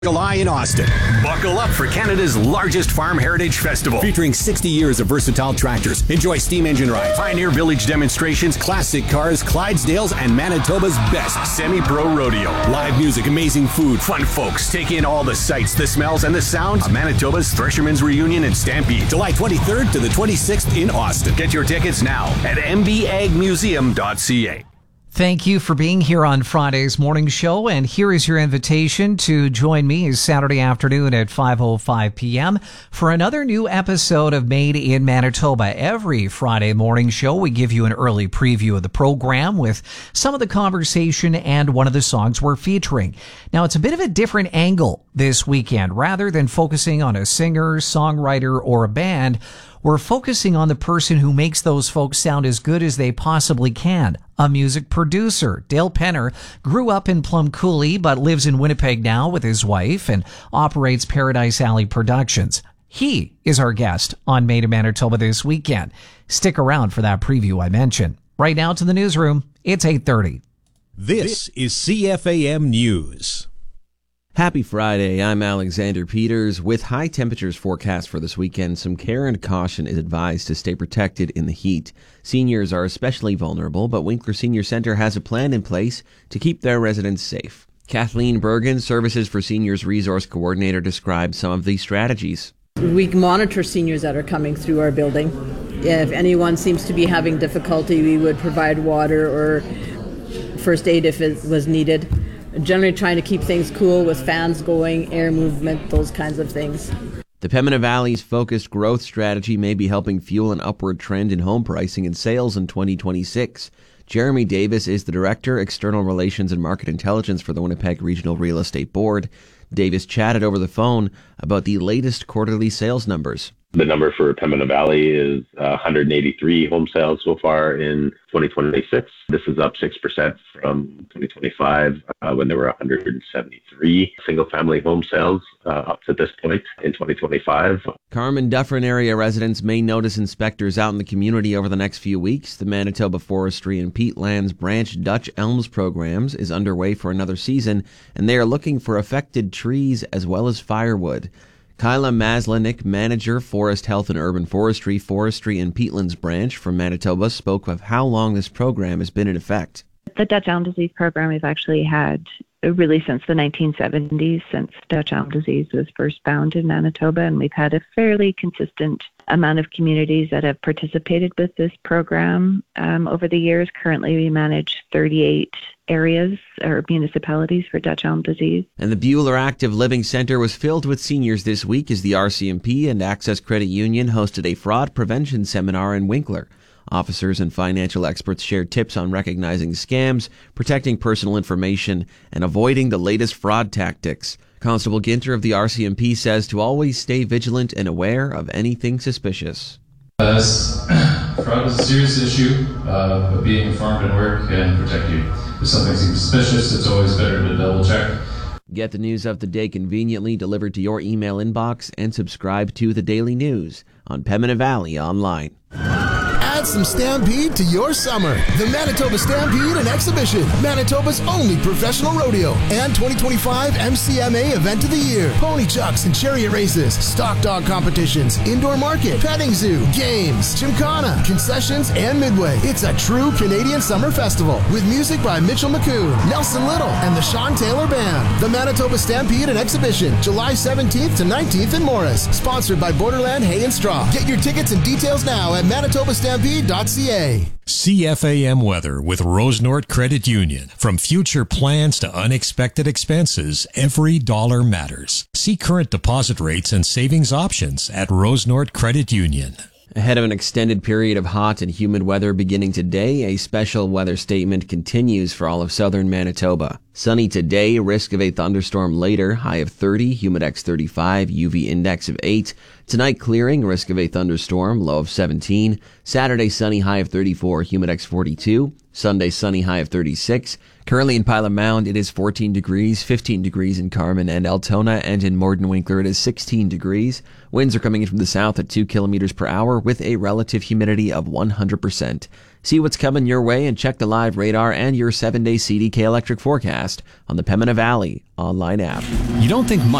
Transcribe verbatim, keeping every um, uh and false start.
July in Austin. Buckle up for Canada's largest farm heritage festival. Featuring sixty years of versatile tractors. Enjoy steam engine rides, Pioneer Village demonstrations, classic cars, Clydesdales, and Manitoba's best semi-pro rodeo. Live music, amazing food, fun folks. Take in all the sights, the smells, and the sounds of Manitoba's Threshermen's Reunion and Stampede. July twenty-third to the twenty-sixth in Austin. Get your tickets now at m b ag museum dot c a. Thank you for being here on Friday's morning show, and here is your invitation to join me Saturday afternoon at five oh five p.m. for another new episode of Made in Manitoba. Every Friday morning show, we give you an early preview of the program with some of the conversation and one of the songs we're featuring. Now, it's a bit of a different angle this weekend. Rather than focusing on a singer, songwriter, or a band, we're focusing on the person who makes those folks sound as good as they possibly can. A music producer. Dale Penner grew up in Plum Coulee but lives in Winnipeg now with his wife and operates Paradise Alley Productions. He is our guest on Made in Manitoba this weekend. Stick around for that preview I mentioned. Right now to the newsroom. It's eight thirty. This is C F A M News. Happy Friday. I'm Alexander Peters. With high temperatures forecast for this weekend, some care and caution is advised to stay protected in the heat. Seniors are especially vulnerable, but Winkler Senior Centre has a plan in place to keep their residents safe. Kathleen Bergen, Services for Seniors Resource Coordinator, describes some of these strategies. We monitor seniors that are coming through our building. If anyone seems to be having difficulty, we would provide water or first aid if it was needed. Generally trying to keep things cool with fans going, air movement, those kinds of things. The Pembina Valley's focused growth strategy may be helping fuel an upward trend in home pricing and sales in twenty twenty-six. Jeremy Davis is the Director, External Relations and Market Intelligence for the Winnipeg Regional Real Estate Board. Davis chatted over the phone about the latest quarterly sales numbers. The number for Pembina Valley is uh, one hundred eighty-three home sales so far in twenty twenty-six. This is up six percent from twenty twenty-five uh, when there were one hundred seventy-three single-family home sales uh, up to this point in twenty twenty-five. Carman Dufferin area residents may notice inspectors out in the community over the next few weeks. The Manitoba Forestry and Peatlands Branch Dutch Elms programs is underway for another season, and they are looking for affected trees as well as firewood. Kyla Maslanick, Manager, Forest Health and Urban Forestry, Forestry and Peatlands Branch from Manitoba, spoke of how long this program has been in effect. The Dutch elm disease program we've actually had really since the nineteen seventies, since Dutch elm disease was first found in Manitoba, and we've had a fairly consistent amount of communities that have participated with this program um, over the years. Currently, we manage thirty-eight areas or municipalities for Dutch elm disease. And the Buhler Active Living Centre was filled with seniors this week as the R C M P and Access Credit Union hosted a fraud prevention seminar in Winkler. Officers and financial experts shared tips on recognizing scams, protecting personal information, and avoiding the latest fraud tactics. Constable Ginter of the R C M P says to always stay vigilant and aware of anything suspicious. Uh, fraud is a serious issue, uh, but being informed and aware can protect you. If something seems suspicious, it's always better to double check. Get the news of the day conveniently delivered to your email inbox and subscribe to the Daily News on Pembina Valley Online. Add some Stampede to your summer. The Manitoba Stampede and Exhibition, Manitoba's only professional rodeo, and twenty twenty-five M C M A Event of the Year. Pony chucks and chariot races, stock dog competitions, indoor market, petting zoo, games, gymkhana, concessions, and midway. It's a true Canadian summer festival with music by Mitchell McCoon, Nelson Little, and the Sean Taylor Band. The Manitoba Stampede and Exhibition, July seventeenth to nineteenth in Morris. Sponsored by Borderland Hay and Straw. Get your tickets and details now at manitoba stampede dot c a. C F A M weather with Rosenort Credit Union. From future plans to unexpected expenses, every dollar matters. See current deposit rates and savings options at Rosenort Credit Union. Ahead of an extended period of hot and humid weather beginning today, a special weather statement continues for all of southern Manitoba. Sunny today, risk of a thunderstorm later, high of thirty, humidex thirty-five, U V index of eight. Tonight clearing, risk of a thunderstorm, low of seventeen. Saturday sunny, high of thirty-four, humidex forty-two. Sunday sunny, high of thirty-six. Currently in Pilot Mound, it is fourteen degrees, fifteen degrees in Carman and Altona, and in Morden Winkler, it is sixteen degrees. Winds are coming in from the south at two kilometers per hour with a relative humidity of one hundred percent. See what's coming your way and check the live radar and your seven-day C D K electric forecast on the Pembina Valley online app. You don't think